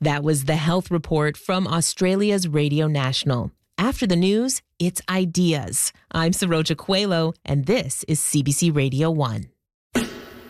That was the Health Report from Australia's Radio National. After the news, it's ideas. I'm Saroja Coelho, and this is CBC Radio 1.